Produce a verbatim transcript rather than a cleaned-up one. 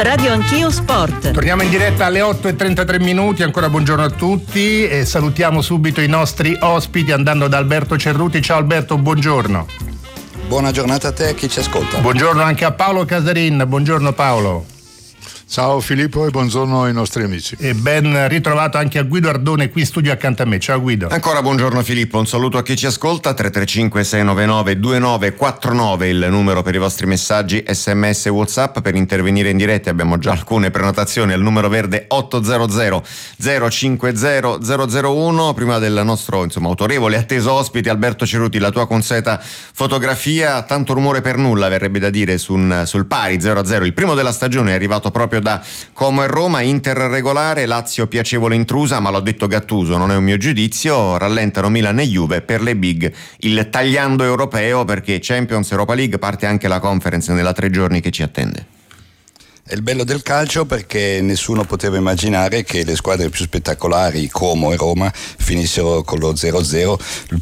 Radio Anch'io Sport. Torniamo in diretta alle otto e trentatré minuti, ancora buongiorno a tutti e salutiamo subito i nostri ospiti andando da Alberto Cerruti. Ciao Alberto, buongiorno. Buona giornata a te e a chi ci ascolta. Buongiorno anche a Paolo Casarin, buongiorno Paolo. Ciao Filippo e buongiorno ai nostri amici. E ben ritrovato anche a Guido Ardone qui in studio accanto a me. Ciao Guido. Ancora buongiorno Filippo, un saluto a chi ci ascolta. Tre tre cinque sei nove nove due nove quattro nove il numero per i vostri messaggi sms e WhatsApp. Per intervenire in diretta abbiamo già alcune prenotazioni al numero verde otto zero zero zero cinque zero zero zero uno. Prima del nostro insomma autorevole e atteso ospite Alberto Cerruti, la tua consueta fotografia, tanto rumore per nulla verrebbe da dire sul, sul pari zero a zero. Il primo della stagione è arrivato proprio da Como e Roma, Inter regolare, Lazio piacevole intrusa, ma l'ho detto Gattuso, non è un mio giudizio, rallentano Milan e Juve per le big, il tagliando europeo, perché Champions, Europa League, parte anche la Conference nella tre giorni che ci attende. È il bello del calcio perché nessuno poteva immaginare che le squadre più spettacolari, Como e Roma, finissero con lo zero a zero. Il